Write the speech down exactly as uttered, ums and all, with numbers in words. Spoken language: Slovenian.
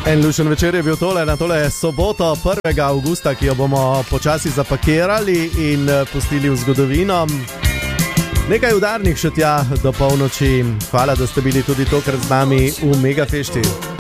En lušen večer je bil tole na tole soboto prvega avgusta, ki jo bomo počasi zapakirali in pustili v zgodovino. Nekaj udarnih še tja do polnoči. Hvala, da ste bili tudi tokrat z nami v Megafešti.